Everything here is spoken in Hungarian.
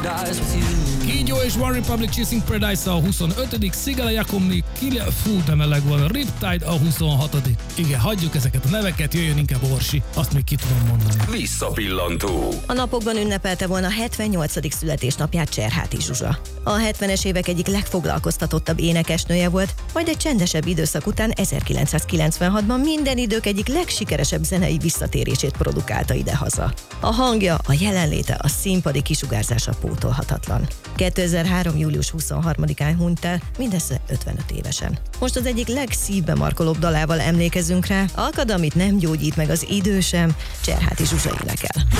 Kígyó és One Republic Chasing Paradise a 25. Sigala Jakomni, Fú, de meleg van, Riptide a 26. Igen, hagyjuk ezeket a neveket, jöjjön inkább Orsi, azt még ki tudom mondani. Visszapillantó. A napokban ünnepelte volna 78. születésnapját Cserháti Zsuzsa. A 70-es évek egyik legfoglalkoztatottabb énekesnője volt, majd egy csendesebb időszak után 1996-ban minden idők egyik legsikeresebb zenei visszatérését produkálta idehaza. A hangja, a jelenléte, a színpadi kisugárzása pótolhatatlan. 2003. július 23-án hunyt el, mindössze 55 évesen. Most az egyik legszívbe markolóbb dalával emlékezünk rá, akad, amit nem gyógyít meg az idő sem, Cserháti Zsuzsa énekel.